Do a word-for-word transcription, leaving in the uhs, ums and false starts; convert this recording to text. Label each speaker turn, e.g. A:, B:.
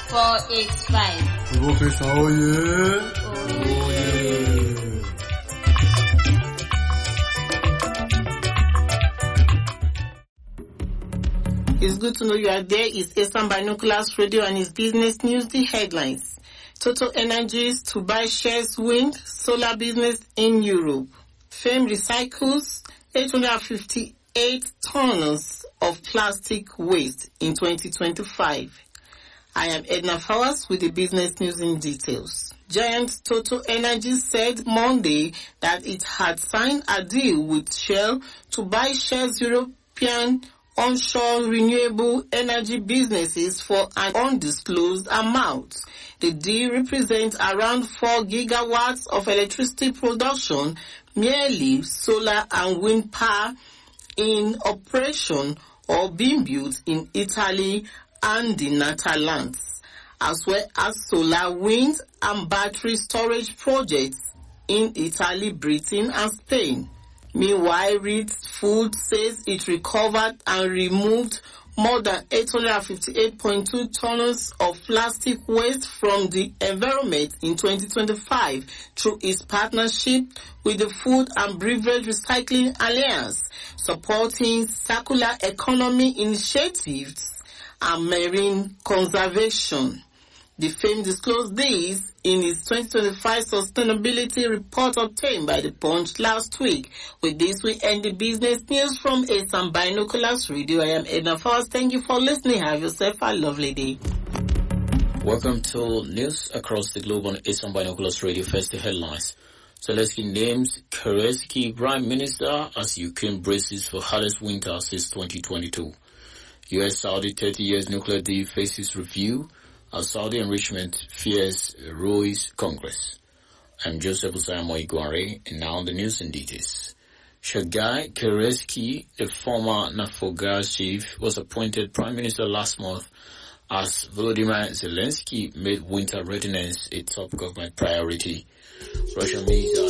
A: four eight five.
B: Professor Oye. Oye.
C: It's good to know you are there. It's Eastern Binoculars Radio and it's business news. The headlines. Total Energies to buy shares wind solar business in Europe. Fame recycles eight hundred fifty-eight tons of plastic waste in twenty twenty-five. I am Edna Fowers with the business news in details. Giant Total Energies said Monday that it had signed a deal with Shell to buy Shell's European onshore renewable energy businesses for an undisclosed amount. The deal represents around four gigawatts of electricity production, merely solar and wind power in operation or being built in Italy and the Netherlands, as well as solar, wind and battery storage projects in Italy, Britain and Spain. Meanwhile, Reed Food says it recovered and removed more than eight hundred fifty-eight point two tons of plastic waste from the environment in twenty twenty-five through its partnership with the Food and Beverage Recycling Alliance, supporting circular economy initiatives and marine conservation. The firm disclosed this in its twenty twenty-five sustainability report obtained by the Punch last week. With this, we end the business news from Eastern Binoculars Radio. I am Edna Fowles. Thank you for listening. Have yourself a lovely day.
D: Welcome to news across the globe on Eastern Binoculars Radio. First, the headlines. Zelensky names Kerensky Prime Minister as Ukraine braces for hardest winter since twenty twenty-two. U S-Saudi thirty years nuclear deal faces review as Saudi enrichment fears ruins Congress. I'm Joseph Usayamo Iguare, and now the news in details. Sergei Kerensky, the former Naftogaz chief, was appointed prime minister last month as Volodymyr Zelensky made winter readiness a top government priority. Russian media